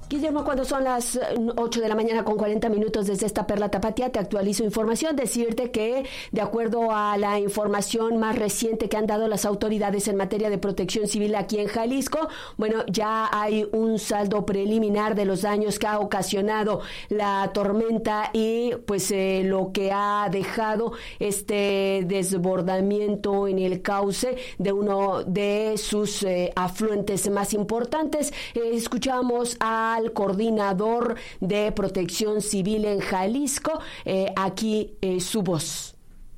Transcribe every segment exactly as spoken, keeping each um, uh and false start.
Guillermo, cuando son las ocho de la mañana con cuarenta minutos desde esta Perla Tapatía, te actualizo información. Decirte que, de acuerdo a la información más reciente que han dado las autoridades en materia de protección civil aquí en Jalisco, bueno, ya hay un saldo preliminar de los daños que ha ocasionado la tormenta y pues eh, lo que ha dejado este desbordamiento en el cauce de uno de sus eh, afluentes más importantes. Eh, escuchamos a al coordinador de Protección Civil en Jalisco, eh, aquí eh, su voz.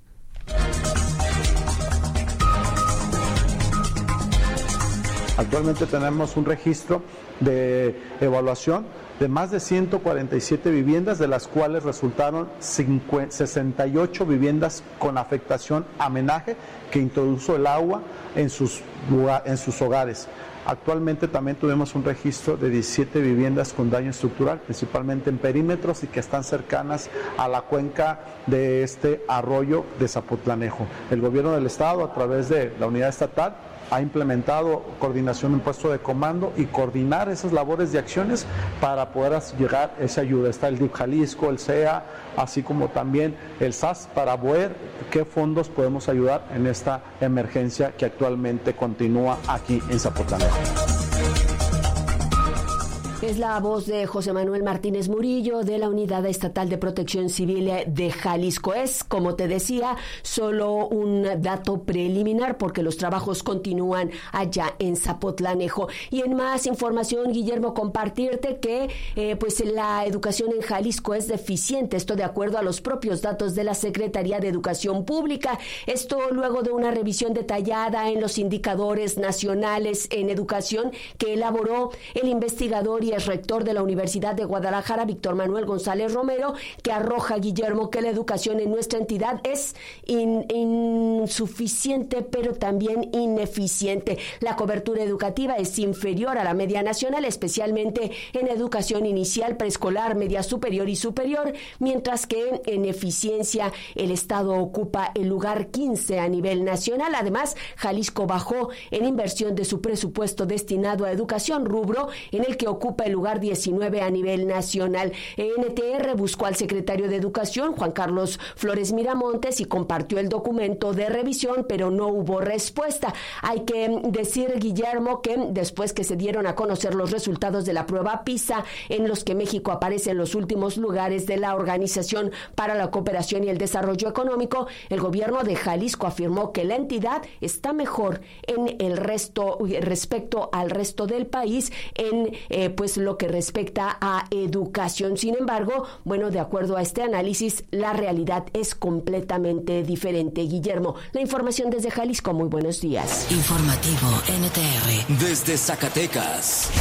Actualmente tenemos un registro de evaluación de más de ciento cuarenta y siete viviendas, de las cuales resultaron sesenta y ocho viviendas con afectación a menaje que introdujo el agua en sus, en sus hogares. Actualmente también tuvimos un registro de diecisiete viviendas con daño estructural, principalmente en perímetros y que están cercanas a la cuenca de este arroyo de Zapotlanejo. El gobierno del estado, a través de la unidad estatal, ha implementado coordinación en puesto de comando y coordinar esas labores de acciones para poder llegar esa ayuda. Está el D I F Jalisco, el C E A, así como también el S A S, para ver qué fondos podemos ayudar en esta emergencia que actualmente continúa aquí en Zapotlanejo. Es la voz de José Manuel Martínez Murillo, de la Unidad Estatal de Protección Civil de Jalisco. Es, como te decía, solo un dato preliminar porque los trabajos continúan allá en Zapotlanejo. Y en más información, Guillermo, compartirte que eh, pues la educación en Jalisco es deficiente, esto de acuerdo a los propios datos de la Secretaría de Educación Pública. Esto luego de una revisión detallada en los indicadores nacionales en educación que elaboró el investigador y es rector de la Universidad de Guadalajara, Víctor Manuel González Romero, que arroja, Guillermo, que la educación en nuestra entidad es in, insuficiente, pero también ineficiente. La cobertura educativa es inferior a la media nacional, especialmente en educación inicial, preescolar, media superior y superior, mientras que en eficiencia el Estado ocupa el lugar quince a nivel nacional. Además, Jalisco bajó en inversión de su presupuesto destinado a educación, rubro en el que ocupa el lugar diecinueve a nivel nacional. N T R buscó al secretario de Educación, Juan Carlos Flores Miramontes, y compartió el documento de revisión, pero no hubo respuesta. Hay que decir, Guillermo, que después que se dieron a conocer los resultados de la prueba PISA, en los que México aparece en los últimos lugares de la Organización para la Cooperación y el Desarrollo Económico, el gobierno de Jalisco afirmó que la entidad está mejor en el resto, respecto al resto del país, en eh, pues lo que respecta a educación. Sin embargo, bueno, de acuerdo a este análisis, la realidad es completamente diferente. Guillermo, la información desde Jalisco. Muy buenos días. Informativo N T R desde Zacatecas.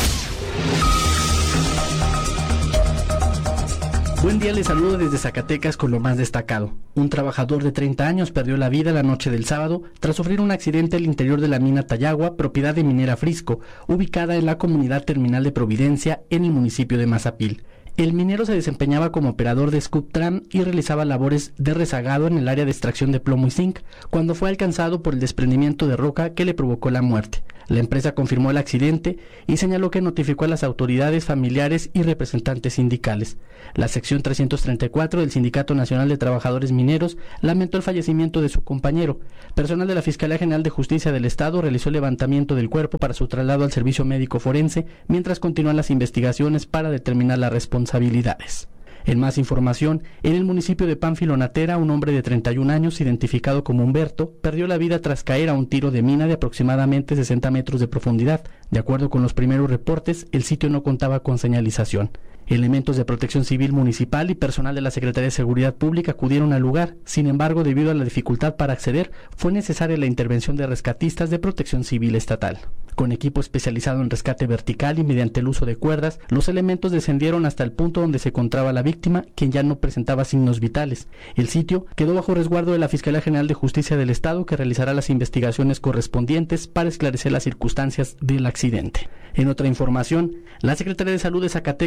Buen día, les saludo desde Zacatecas con lo más destacado. Un trabajador de treinta años perdió la vida la noche del sábado tras sufrir un accidente al interior de la mina Tayagua, propiedad de Minera Frisco, ubicada en la comunidad terminal de Providencia, en el municipio de Mazapil. El minero se desempeñaba como operador de Scooptram y realizaba labores de rezagado en el área de extracción de plomo y zinc, cuando fue alcanzado por el desprendimiento de roca que le provocó la muerte. La empresa confirmó el accidente y señaló que notificó a las autoridades, familiares y representantes sindicales. La sección trescientos treinta y cuatro del Sindicato Nacional de Trabajadores Mineros lamentó el fallecimiento de su compañero. Personal de la Fiscalía General de Justicia del Estado realizó el levantamiento del cuerpo para su traslado al servicio médico forense, mientras continúan las investigaciones para determinar las responsabilidades. En más información, en el municipio de Pánfilo Natera, un hombre de treinta y un años, identificado como Humberto, perdió la vida tras caer a un tiro de mina de aproximadamente sesenta metros de profundidad. De acuerdo con los primeros reportes, el sitio no contaba con señalización. Elementos de Protección Civil Municipal y personal de la Secretaría de Seguridad Pública acudieron al lugar. Sin embargo, debido a la dificultad para acceder, fue necesaria la intervención de rescatistas de Protección Civil Estatal. Con equipo especializado en rescate vertical y mediante el uso de cuerdas, los elementos descendieron hasta el punto donde se encontraba la víctima, quien ya no presentaba signos vitales. El sitio quedó bajo resguardo de la Fiscalía General de Justicia del Estado, que realizará las investigaciones correspondientes para esclarecer las circunstancias del accidente. En otra información, la Secretaría de Salud de Zacatecas alertó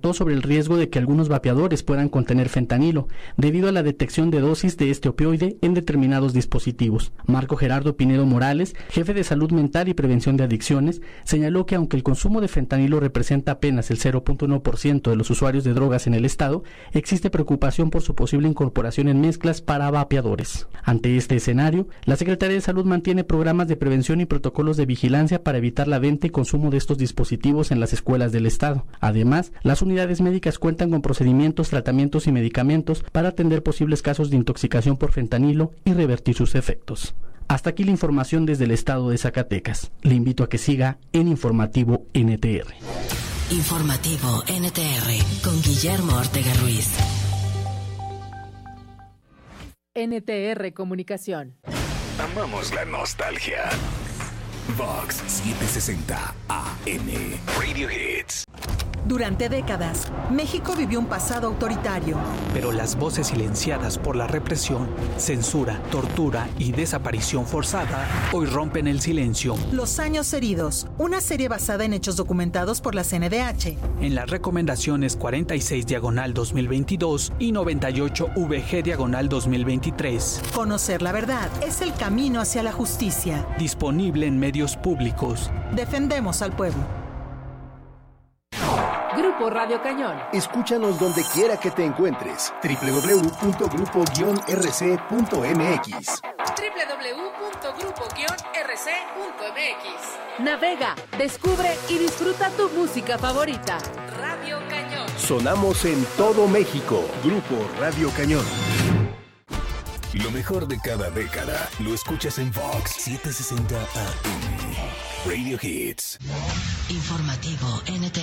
alertó sobre el riesgo de que algunos vapeadores puedan contener fentanilo, debido a la detección de dosis de este opioide en determinados dispositivos. Marco Gerardo Pinedo Morales, jefe de Salud Mental y Prevención de Adicciones, señaló que aunque el consumo de fentanilo representa apenas el cero punto uno por ciento de los usuarios de drogas en el estado, existe preocupación por su posible incorporación en mezclas para vapeadores. Ante este escenario, la Secretaría de Salud mantiene programas de prevención y protocolos de vigilancia para evitar la venta y consumo de estos dispositivos en las escuelas del estado. Además, las unidades médicas cuentan con procedimientos, tratamientos y medicamentos para atender posibles casos de intoxicación por fentanilo y revertir sus efectos. Hasta aquí la información desde el estado de Zacatecas. Le invito a que siga en Informativo N T R. Informativo N T R con Guillermo Ortega Ruiz. N T R Comunicación. Amamos la nostalgia. Vox setecientos sesenta A M Radio Hits. Durante décadas, México vivió un pasado autoritario. Pero las voces silenciadas por la represión, censura, tortura y desaparición forzada hoy rompen el silencio. Los años heridos, una serie basada en hechos documentados por la C N D H. En las recomendaciones cuarenta y seis diagonal dos mil veintidós y noventa y ocho V G diagonal dos mil veintitrés. Conocer la verdad es el camino hacia la justicia. Disponible en medios públicos. Defendemos al pueblo. Grupo Radio Cañón. Escúchanos donde quiera que te encuentres. doble u doble u doble u punto grupo guion r c punto m x. doble u doble u doble u punto grupo guion r c punto m x. Navega, descubre y disfruta tu música favorita. Radio Cañón. Sonamos en todo México. Grupo Radio Cañón. Lo mejor de cada década lo escuchas en Vox setecientos sesenta A M Radio Hits. Informativo N T